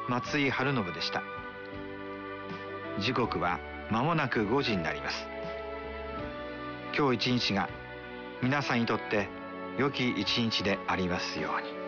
松井春信でした。時刻は間もなく5時になります。今日一日が皆さんにとって良き一日でありますように。